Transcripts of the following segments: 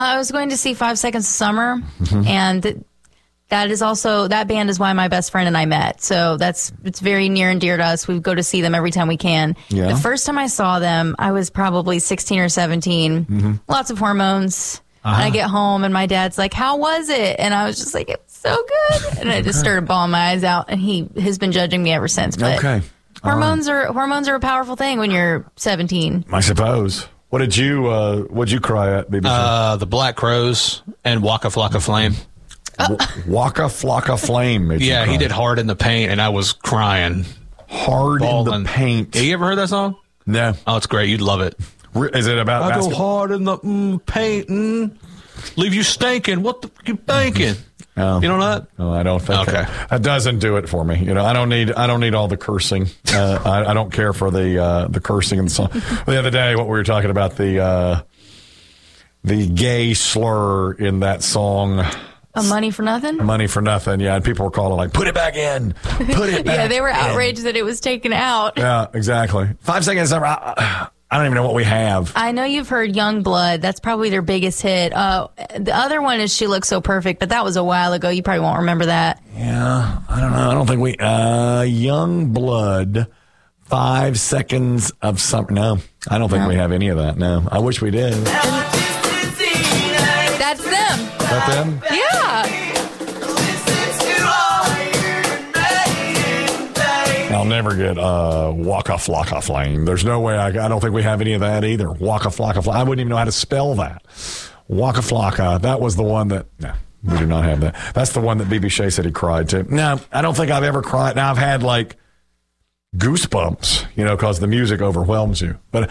I was going to see 5 Seconds of Summer, and that band is why my best friend and I met. So it's very near and dear to us. We go to see them every time we can. Yeah. The first time I saw them, I was probably 16 or 17. Lots of hormones. And I get home and my dad's like, "How was it?" And I was just like, "It was so good." And I just started bawling my eyes out, and he has been judging me ever since. But Okay. hormones are a powerful thing when you're 17. I suppose. What'd you cry at, BBC? The Black Crows and Waka Flocka Flame. Waka Flocka Flame. Made you Yeah, cry. he did Hard in the Paint, and I was crying. Hard Bawling. in the Paint. Yeah, you ever heard that song? No. Oh, it's great. You'd love it. Is it about I go basketball? hard in the paint, leave you stinking. What the you thinking? You know that? No, I don't think Okay. that doesn't do it for me. You know, I don't need all the cursing. I don't care for the cursing in the song. The other day, what we were talking about the gay slur in that song. Money for nothing? Money for nothing. Yeah, and people were calling like, "Put it back in, put it back." Yeah, they were in." outraged that it was taken out. Yeah, exactly. 5 Seconds. I don't even know what we have. I know you've heard Young Blood. That's probably their biggest hit. The other one is She Looks So Perfect, but that was a while ago. You probably won't remember that. Yeah, I don't know. I don't think we. Young Blood, 5 Seconds of Summer. No, I don't think we have any of that. No, I wish we did. That's them. Is that them? Yeah. I'll never get Waka Flocka Flame. There's no way. I don't think we have any of that either. Waka Flocka Flame. I wouldn't even know how to spell that. Waka Flocka. That was the one that. No, we do not have that. That's the one that B.B. Shea said he cried to. No, I don't think I've ever cried. Now I've had like goosebumps, because the music overwhelms you. But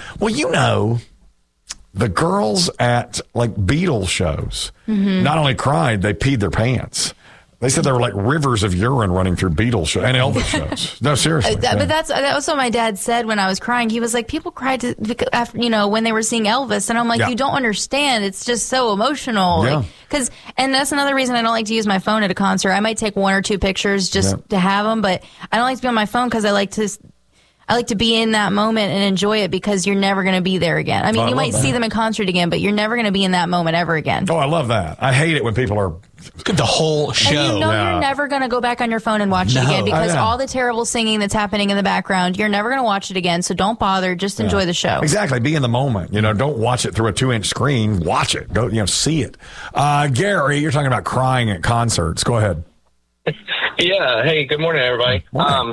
the girls at like Beatles shows not only cried, they peed their pants. They said there were like rivers of urine running through Beatles shows and Elvis shows. No, seriously. But that was what my dad said when I was crying. He was like, people cried after, when they were seeing Elvis. And I'm like, you don't understand. It's just so emotional. Yeah. And that's another reason I don't like to use my phone at a concert. I might take 1 or 2 pictures just to have them, but I don't like to be on my phone because I like to be in that moment and enjoy it because you're never going to be there again. I mean, you might see them in concert again, but you're never going to be in that moment ever again. Oh, I love that. I hate it when people are... The whole show. And you're never going to go back on your phone and watch it again because all the terrible singing that's happening in the background, you're never going to watch it again. So don't bother. Just enjoy the show. Exactly. Be in the moment. Don't watch it through a 2-inch screen. Watch it. Go, see it. Gary, you're talking about crying at concerts. Go ahead. Yeah. Hey, good morning, everybody. Morning.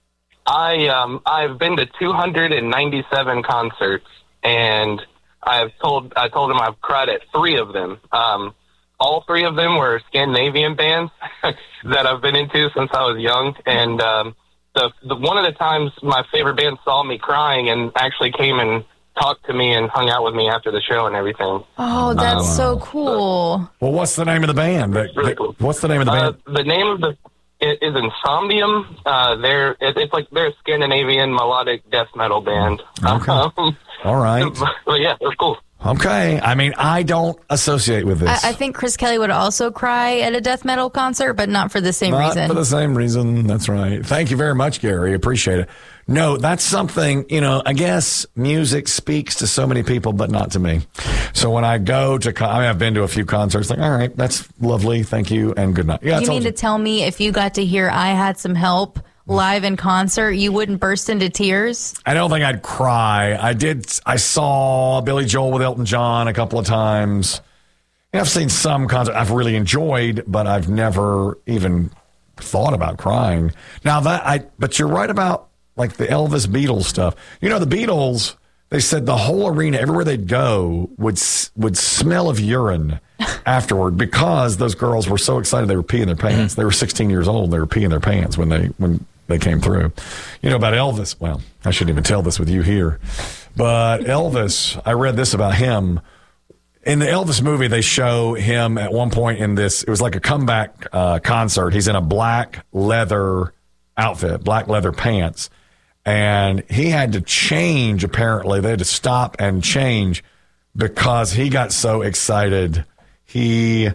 I've been to 297 concerts, and I told them I've cried at 3 of them. All 3 of them were Scandinavian bands that I've been into since I was young. And the one of the times my favorite band saw me crying and actually came and talked to me and hung out with me after the show and everything. Oh, that's so cool. Well, what's the name of the band? Really cool. What's the name of the band? The name of it is Insomnium. They're a Scandinavian melodic death metal band. Okay. All right. But yeah, they're cool. Okay. I mean, I don't associate with this. I think Chris Kelly would also cry at a death metal concert, but not for the same reason. Not for the same reason. That's right. Thank you very much, Gary. Appreciate it. No, that's something, I guess music speaks to so many people, but not to me. So when I go to, I've been to a few concerts, like, all right, that's lovely. Thank you. And good night. Yeah, you mean to tell me if you got to hear I Had Some Help live in concert, you wouldn't burst into tears? I don't think I'd cry. I saw Billy Joel with Elton John a couple of times. I've seen some concerts I've really enjoyed, but I've never even thought about crying. Now but you're right about like the Elvis Beatles stuff. The Beatles, they said the whole arena, everywhere they'd go, would smell of urine afterward because those girls were so excited they were peeing their pants. They were 16 years old. They were peeing their pants when they came through. About Elvis. Well, I shouldn't even tell this with you here. But Elvis, I read this about him. In the Elvis movie, they show him at one point in this, it was like a comeback concert. He's in a black leather outfit, black leather pants. And he had to change, apparently. They had to stop and change because he got so excited. He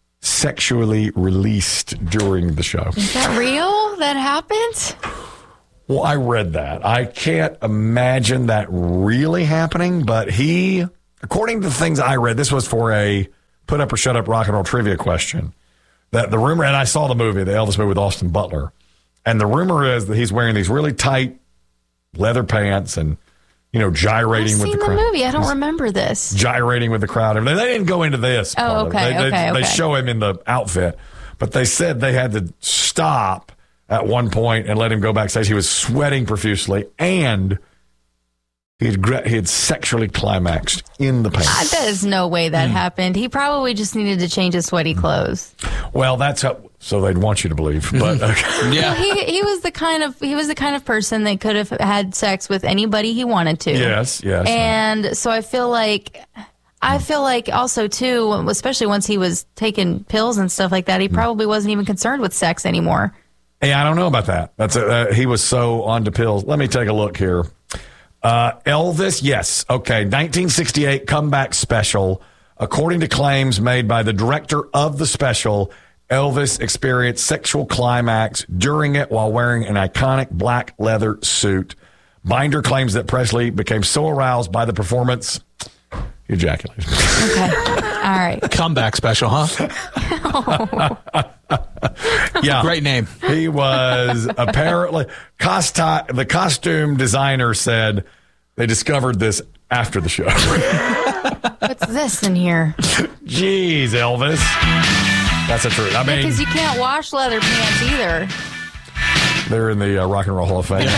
sexually released during the show. Is that real? That happened? Well, I read that. I can't imagine that really happening, but according to the things I read, this was for a put up or shut up rock and roll trivia question. That the rumor, and I saw the Elvis movie with Austin Butler, and the rumor is that he's wearing these really tight leather pants and, gyrating with the crowd. I've seen the movie. I don't remember this. Gyrating with the crowd. They didn't go into this. Oh, okay, They show him in the outfit, but they said they had to stop at one point and let him go backstage. He was sweating profusely, and he had sexually climaxed in the pants. There's no way that happened. He probably just needed to change his sweaty clothes. Well, that's so they'd want you to believe. But yeah, he was the kind of person that could have had sex with anybody he wanted to. Yes. And so I feel like also too, especially once he was taking pills and stuff like that, he probably wasn't even concerned with sex anymore. Hey, I don't know about that. He was so onto pills. Let me take a look here. Elvis, yes. Okay, 1968 comeback special. According to claims made by the director of the special, Elvis experienced sexual climax during it while wearing an iconic black leather suit. Binder claims that Presley became so aroused by the performance, he ejaculated. Okay, all right. Comeback special, huh? Yeah. Great name. He was apparently the costume designer said they discovered this after the show. What's this in here? Jeez, Elvis. That's the truth. I mean, because you can't wash leather pants either. They're in the Rock and Roll Hall of Fame.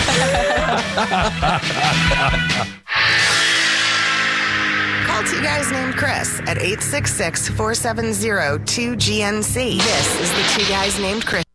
Call Two Guys Named Chris at 866-470-2GNC. This is the Two Guys Named Chris.